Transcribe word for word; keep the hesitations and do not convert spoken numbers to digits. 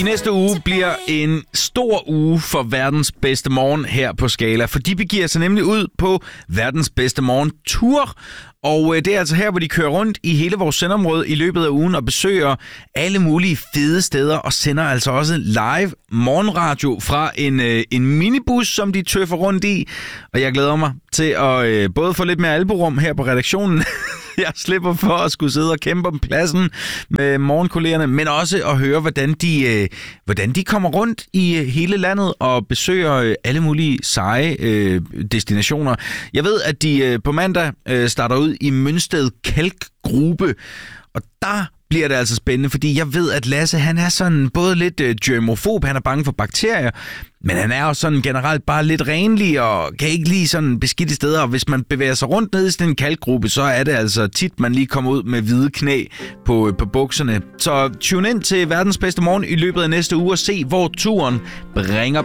I næste uge bliver en stor uge for verdens bedste morgen her på Skala, for de begiver sig nemlig ud på verdens bedste morgen tur. Og det er altså her, hvor de kører rundt i hele vores sendeområde i løbet af ugen og besøger alle mulige fede steder og sender altså også live morgenradio fra en, en minibus, som de tøffer rundt i. Og jeg glæder mig til at øh, både få lidt mere albuerum her på redaktionen. Jeg slipper for at skulle sidde og kæmpe om pladsen med morgenkollegerne, men også at høre, hvordan de, øh, hvordan de kommer rundt i øh, hele landet og besøger øh, alle mulige seje øh, destinationer. Jeg ved, at de øh, på mandag øh, starter ud i Mønsted Kalkgrube, og der bliver det altså spændende, fordi jeg ved, at Lasse, han er sådan både lidt øh, germofob, han er bange for bakterier, men han er også sådan generelt bare lidt renlig og kan ikke lide sådan beskidte steder, og hvis man bevæger sig rundt ned i sådan en kalkgruppe, så er det altså tit, man lige kommer ud med hvide knæ på, på bukserne. Så tune ind til verdens bedste morgen i løbet af næste uge og se, hvor turen bringer